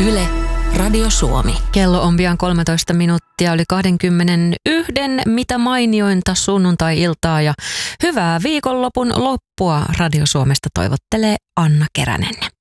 Yle, Radio Suomi. Kello on pian 13 minuuttia, yli 21. Mitä mainiointa sunnuntai-iltaa ja hyvää viikonlopun loppua Radio Suomesta toivottelee Anna Keränen.